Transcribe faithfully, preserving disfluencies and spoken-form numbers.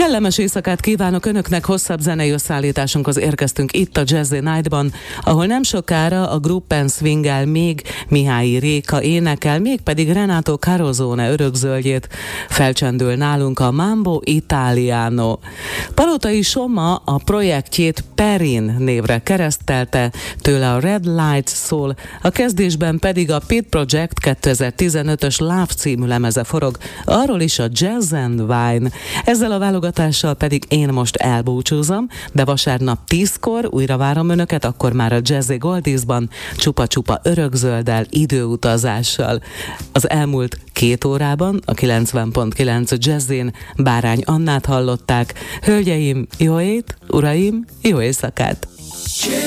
Kellemes éjszakát kívánok Önöknek, hosszabb zenei összeállításunkhoz érkeztünk itt a Jazzy Night-ban, ahol nem sokára a Gruppen Swing-el még Mihályi Réka énekel, mégpedig Renato Carosone örökzöldjét felcsendül nálunk a Mambo Italiano. Palotai Soma a projektjét Perin névre keresztelte, tőle a Red Lights szól, a kezdésben pedig a Pit Project kétezer-tizenötös Love című lemeze forog, arról is a Jazz and Wine. Ezzel a válogatással pedig én most elbúcsúzom, de vasárnap tízkor újra várom Önöket, akkor már a Jazzy Goldiesban, csupa-csupa örökzölddel, időutazással. Az elmúlt két órában a kilencven pont kilenc Jazzin Bárány Annát hallották. Hölgyeim, jó ét, uraim, jó éjszakát!